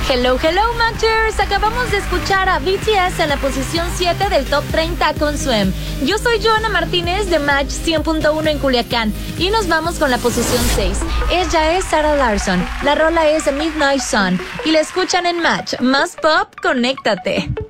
Hello, hello, Matchers. Acabamos de escuchar a BTS en la posición 7 del Top 30 con Swim. Yo soy Joana Martínez de Match 100.1 en Culiacán y nos vamos con la posición 6. Ella es Sarah Larsson. La rola es A Midnight Sun y la escuchan en Match. Más pop, conéctate.